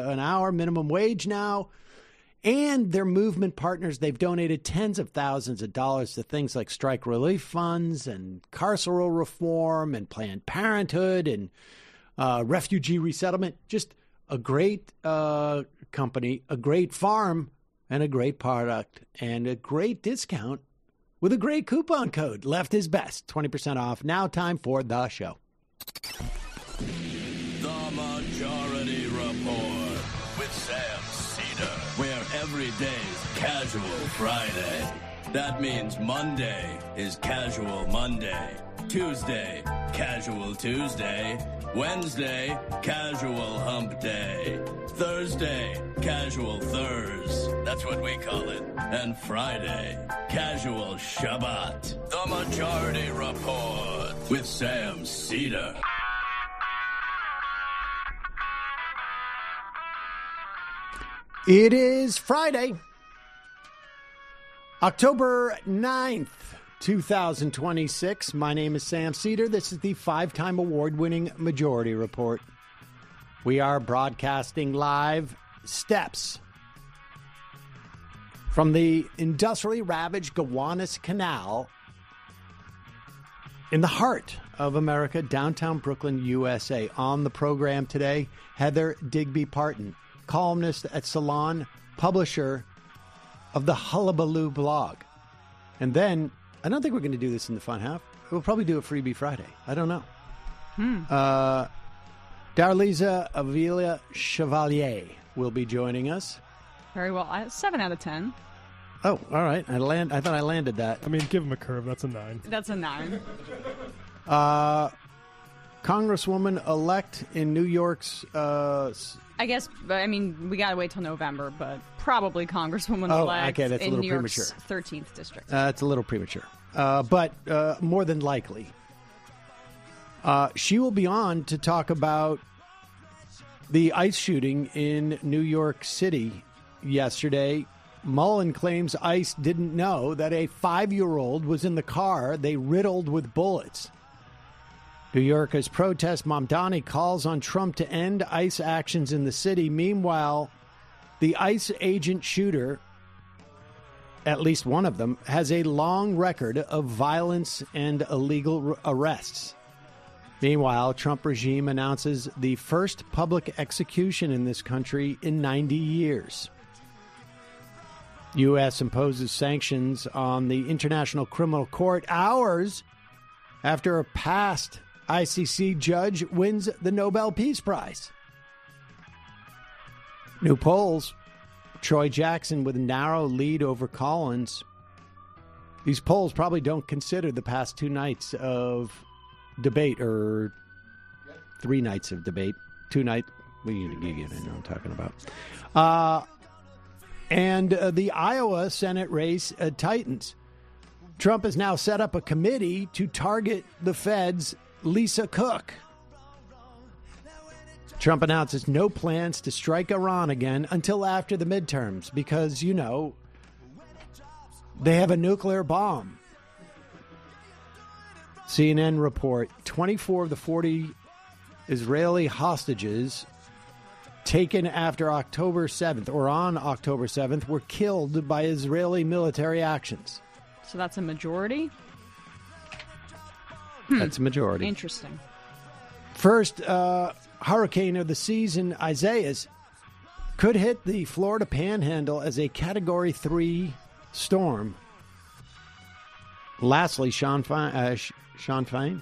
an hour, minimum wage now. And their movement partners, they've donated tens of thousands of dollars to things like strike relief funds and carceral reform and Planned Parenthood and refugee resettlement. Just a great company, a great farm, and a great product, and a great discount with a great coupon code. Left is best, 20% off. Now time for the show. The Majority Report with Sam Cedar, where every day's Casual Friday. That means Monday is Casual Monday, Tuesday, Casual Tuesday, Wednesday, Casual Hump Day, Thursday, Casual Thurs, that's what we call it, and Friday, Casual Shabbat. The Majority Report with Sam Cedar. It is Friday, October 9th, 2026. My name is Sam Cedar. This is the 5-time award-winning Majority Report. We are broadcasting live steps from the industrially ravaged Gowanus Canal in the heart of America, downtown Brooklyn, USA. On the program today, Heather Digby Parton, columnist at Salon, publisher of the Hullabaloo blog. And then, I don't think we're going to do this in the fun half. We'll probably do a Freebie Friday. I don't know. Darlisa Avila Chevalier will be joining us. Very well. 7 out of 10. Oh, all right. I thought I landed that. I mean, give him a curve. That's a 9. That's a 9. Congresswoman-elect in New York's... I guess, I mean, we got to wait till November, but probably Congresswoman-elect in New York's 13th district. It's a little premature, but more than likely. She will be on to talk about the ICE shooting in New York City yesterday. Mullen claims ICE didn't know that a 5-year-old was in the car they riddled with bullets. New Yorkers protest. Mamdani calls on Trump to end ICE actions in the city. Meanwhile, the ICE agent shooter, at least one of them, has a long record of violence and illegal arrests. Meanwhile, Trump regime announces the first public execution in this country in 90 years. U.S. imposes sanctions on the International Criminal Court hours after a past ICC judge wins the Nobel Peace Prize. New polls, Troy Jackson with a narrow lead over Collins. These polls probably don't consider the past 2 nights of debate, or 3 nights of debate. 2 nights. You know what I'm talking about. And the Iowa Senate race tightens. Trump has now set up a committee to target the Fed's Lisa Cook. Trump announces no plans to strike Iran again until after the midterms because, you know, they have a nuclear bomb. CNN report 24 of the 40 Israeli hostages taken after October 7th or on October 7th were killed by Israeli military actions. So that's a majority? That's a majority. Interesting. First hurricane of the season, Isaias, could hit the Florida Panhandle as a Category 3 storm. Lastly, Sean Fain?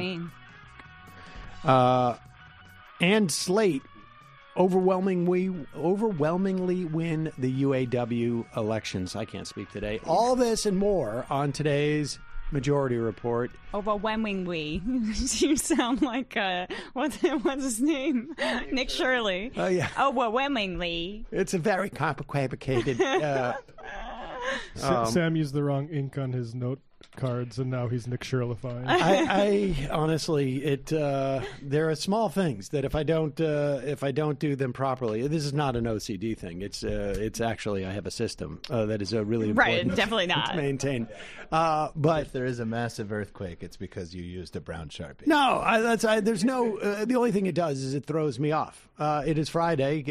And Slate overwhelmingly win the UAW elections. I can't speak today. All this and more on today's Majority Report. Overwhelmingly. You sound like, what's his name? Nick Shirley. Oh, yeah. Overwhelmingly. It's a very complicated... Sam used the wrong ink on his note cards, and now he's Nick Shirley-fying. I honestly, there are small things that if I don't do them properly, this is not an OCD thing. It's actually I have a system that is really important. Right, definitely not to maintain. But if there is a massive earthquake, it's because you used a brown Sharpie. No, there's no. The only thing it does is it throws me off. It is Friday.